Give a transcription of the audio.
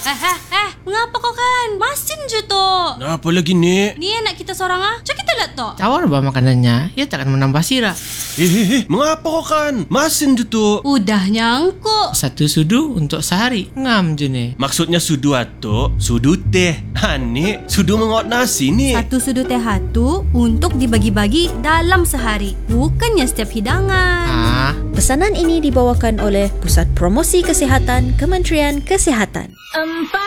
Mengapa kau kan? Masin je tu. Apa lagi, Nek? Ni anak kita seorang Cak kita lah tu. Tawar bah makanannya, ia takkan menambah sirah. Mengapa kau kan? Masin je tu. Udah nyangkuk. 1 sudu untuk sehari. Ngam je ni. Maksudnya sudu atuk, sudu teh. Nek, sudu mengot nasi ni. 1 sudu teh hatu untuk dibagi-bagi dalam sehari, bukannya setiap hidangan. Pesanan ini dibawakan oleh Pusat Promosi Kesihatan Kementerian Kesihatan.